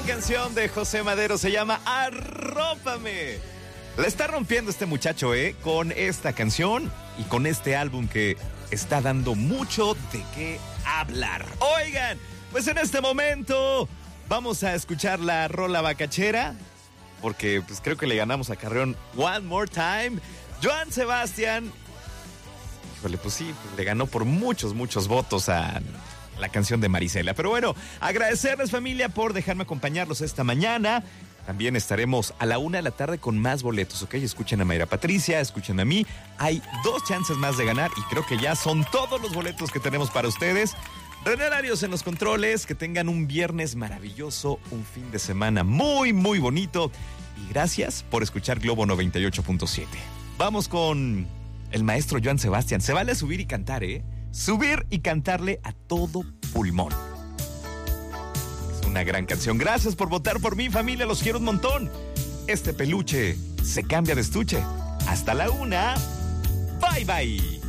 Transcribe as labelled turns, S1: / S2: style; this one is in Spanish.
S1: Canción de José Madero se llama Arrópame. La está rompiendo este muchacho, con esta canción y con este álbum que está dando mucho de qué hablar. Oigan, pues en este momento vamos a escuchar la rola bacachera, porque pues creo que le ganamos a Carreón One More Time. Joan Sebastián, híjole, pues sí, pues le ganó por muchos votos a la canción de Marisela. Pero bueno, agradecerles, familia, por dejarme acompañarlos esta mañana. También estaremos a la 1:00 p.m. con más boletos, ¿ok? Escuchen a Mayra Patricia, escuchen a mí. Hay 2 chances más de ganar y creo que ya son todos los boletos que tenemos para ustedes. René Larios en los controles, que tengan un viernes maravilloso, un fin de semana muy bonito. Y gracias por escuchar Globo 98.7. Vamos con el maestro Joan Sebastián. Se vale subir y cantar, subir y cantarle a todo pulmón. Es una gran canción. Gracias por votar por mí, familia. Los quiero un montón. Este peluche se cambia de estuche. Hasta la 1:00. Bye.